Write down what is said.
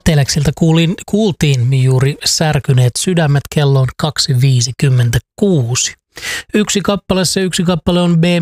Teleksiltä kuultiin juuri Särkyneet sydämet kelloon 2.56. Yksi kappale on B